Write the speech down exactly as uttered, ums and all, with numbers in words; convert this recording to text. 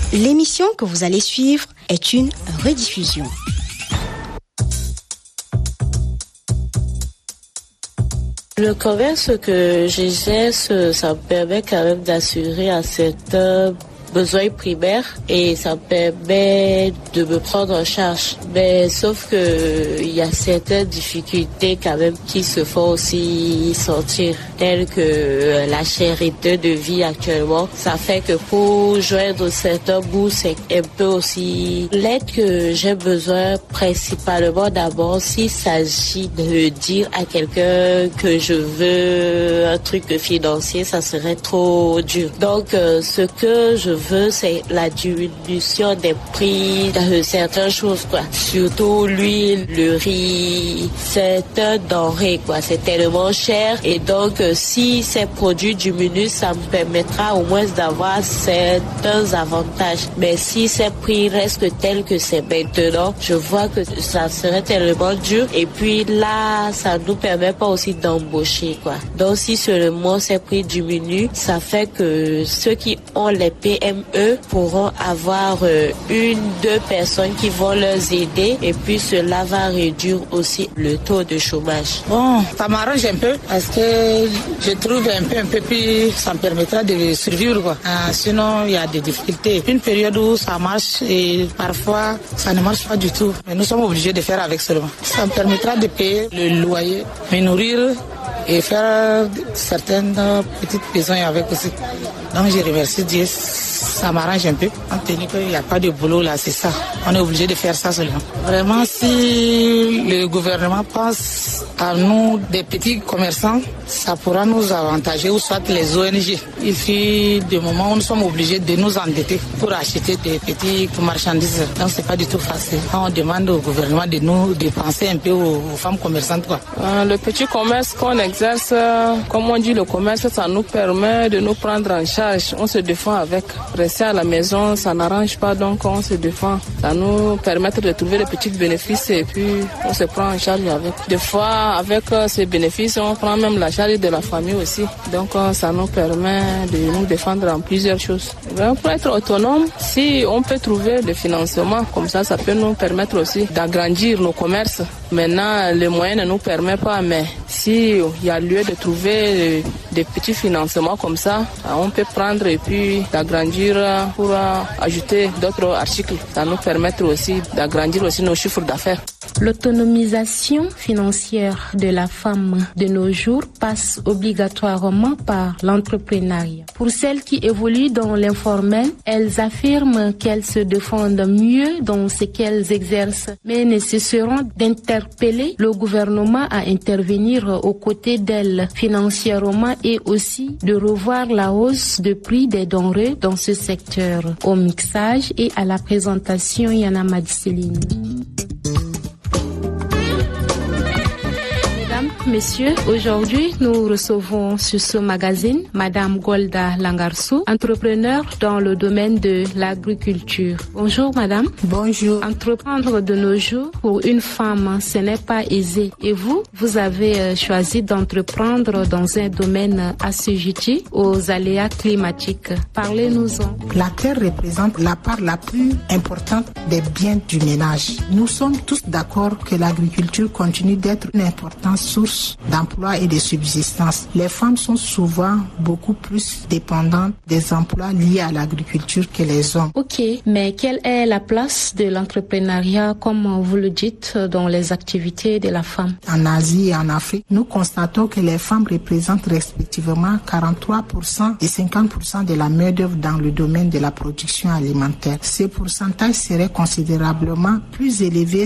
L'émission que vous allez suivre est une rediffusion. Le commerce que j'exerce, ça me permet quand même d'assurer un certain besoins primaires et ça me permet de me prendre en charge. Mais sauf que il y a certaines difficultés quand même qui se font aussi sentir, telles que la cherté de vie actuellement. Ça fait que pour joindre certains bouts, c'est un peu aussi l'aide que j'ai besoin principalement d'abord s'il s'agit de dire à quelqu'un que je veux un truc financier, ça serait trop dur. Donc euh, ce que je veux, c'est la diminution des prix de certaines choses, quoi. Surtout l'huile, le riz, certaines denrées, quoi. C'est tellement cher et donc euh, si ces produits diminuent, ça me permettra au moins d'avoir certains avantages. Mais si ces prix restent tels que c'est maintenant, je vois que ça serait tellement dur et puis là, ça nous permet pas aussi d'embaucher, quoi. Donc si seulement ces prix diminuent, ça fait que ceux qui ont les P M E pourront avoir euh, une, deux personnes qui vont les aider et puis cela va réduire aussi le taux de chômage. Bon, ça m'arrange un peu parce que je trouve un peu, un peu plus, ça me permettra de survivre, quoi. Ah, sinon, il y a des difficultés. Une période où ça marche et parfois ça ne marche pas du tout. Mais nous sommes obligés de faire avec seulement. Ça me permettra de payer le loyer, me nourrir et faire certaines petites besoins avec aussi. Donc je remercie Dieu. Ça m'arrange un peu. En tenu qu'il n'y a pas de boulot là, c'est ça. On est obligé de faire ça seulement. Vraiment, si le gouvernement pense à nous, des petits commerçants, ça pourra nous avantager, ou soit les O N G. Il fait des moments où nous sommes obligés de nous endetter pour acheter des petits marchandises. Donc c'est pas du tout facile. Quand on demande au gouvernement de nous de penser un peu aux, aux femmes commerçantes, quoi. Euh, le petit commerce qu'on exerce, comme on dit, le commerce, ça nous permet de nous prendre en charge. On se défend avec. Rester à la maison, ça n'arrange pas, donc on se défend. Ça nous permet de trouver des petits bénéfices et puis on se prend en charge avec. Des fois, avec ces bénéfices, on prend même la charge de la famille aussi. Donc ça nous permet de nous défendre en plusieurs choses. Pour être autonome, si on peut trouver des financements, comme ça, ça peut nous permettre aussi d'agrandir nos commerces. Maintenant, les moyens ne nous permettent pas, mais si il y a lieu de trouver des petits financements comme ça, on peut prendre et puis d'agrandir pour ajouter d'autres articles. Ça nous permettre aussi d'agrandir aussi nos chiffres d'affaires. L'autonomisation financière de la femme de nos jours passe obligatoirement par l'entrepreneuriat. Pour celles qui évoluent dans l'informel, elles affirment qu'elles se défendent mieux dans ce qu'elles exercent, mais nécessiteront d'interpeller le gouvernement à intervenir aux côtés d'elles financièrement et aussi de revoir la hausse de prix des denrées dans ce secteur. Au mixage et à la présentation, Yana Madiseline. Messieurs, aujourd'hui, nous recevons sur ce magazine Madame Golda Langarsou, entrepreneur dans le domaine de l'agriculture. Bonjour Madame. Bonjour. Entreprendre de nos jours pour une femme, ce n'est pas aisé. Et vous, vous avez choisi d'entreprendre dans un domaine assujetti aux aléas climatiques. Parlez-nous-en. La terre représente la part la plus importante des biens du ménage. Nous sommes tous d'accord que l'agriculture continue d'être une importante source d'emploi et de subsistance. Les femmes sont souvent beaucoup plus dépendantes des emplois liés à l'agriculture que les hommes. Ok, mais quelle est la place de l'entrepreneuriat, comme vous le dites, dans les activités de la femme? En Asie et en Afrique, nous constatons que les femmes représentent respectivement quarante-trois pour cent et cinquante pour cent de la main-d'œuvre dans le domaine de la production alimentaire. Ce pourcentage serait considérablement plus élevé